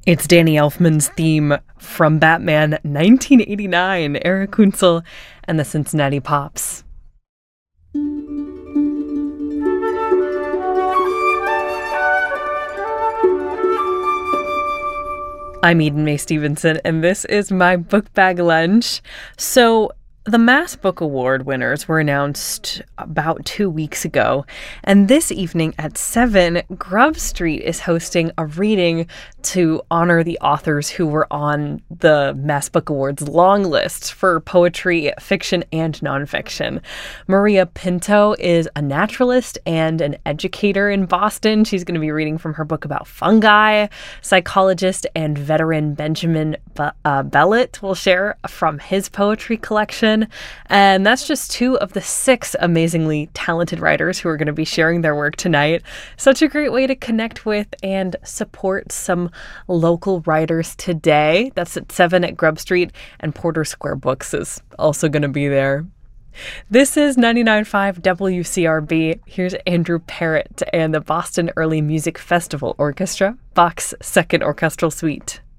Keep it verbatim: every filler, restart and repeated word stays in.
It's Danny Elfman's theme from Batman nineteen eighty-nine, Eric Kunzel and the Cincinnati Pops. I'm Eden Mae Stevenson, and this is my book bag lunch. So, the Mass Book Award winners were announced about two weeks ago, and this evening at seven, Grub Street is hosting a reading to honor the authors who were on the Mass Book Awards long list for poetry, fiction, and nonfiction. Maria Pinto is a naturalist and an educator in Boston. She's going to be reading from her book about fungi. Psychologist and veteran Benjamin Be- uh, Bellett will share from his poetry collection. And that's just two of the six amazingly talented writers who are going to be sharing their work tonight. Such a great way to connect with and support some local writers today. That's at seven at Grub Street, and Porter Square Books is also going to be there. This is ninety-nine point five W C R B. Here's Andrew Parrott and the Boston Early Music Festival Orchestra, Bach's Second Orchestral Suite.